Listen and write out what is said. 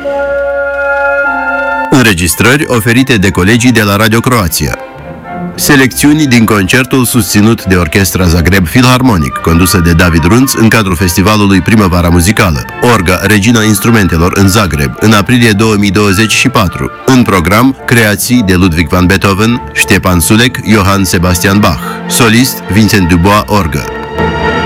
Înregistrări oferite de colegii de la Radio Croația. Selecțiuni din concertul susținut de Orchestra Zagreb Philharmonic, condusă de David Runț în cadrul festivalului Primăvara Muzicală. Orga, regina instrumentelor în Zagreb, în aprilie 2024. În program, creații de Ludwig van Beethoven, Ștefan Sulek, Johann Sebastian Bach. Solist, Vincent Dubois, orgă.